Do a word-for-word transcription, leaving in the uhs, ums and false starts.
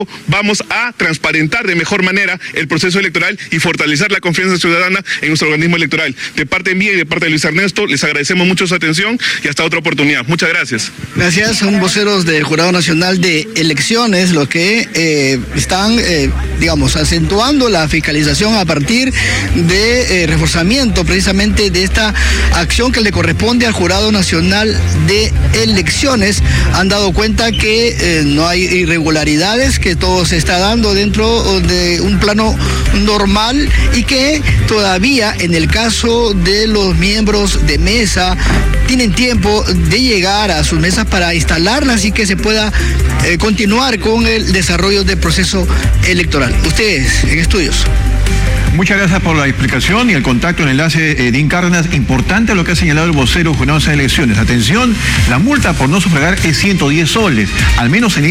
vamos a transparentar de mejor manera el proceso electoral y fortalecer la confianza ciudadana en nuestro organismo electoral. De parte mía y de parte de Luis Ernesto, les agradecemos mucho su atención y hasta otra oportunidad. Muchas gracias. Gracias. Son voceros del Jurado Nacional de Elecciones los que eh, están, eh, digamos, acentuando la fiscalización a partir de eh, reforzamiento precisamente de esta acción que le corresponde al Jurado Nacional de Elecciones. Han dado cuenta que eh, no hay irregularidades, que todo se está dando dentro de un plano normal y que todavía en el caso de los miembros de mesa tienen tiempo de llegar a sus mesas para instalarlas y que se pueda eh, continuar con el desarrollo del proceso electoral. Ustedes en estudios. Muchas gracias por la explicación y el contacto, el enlace, eh, Dean Cárdenas. Importante lo que ha señalado el vocero Jurado de Elecciones. Atención, la multa por no sufragar es ciento diez soles, al menos en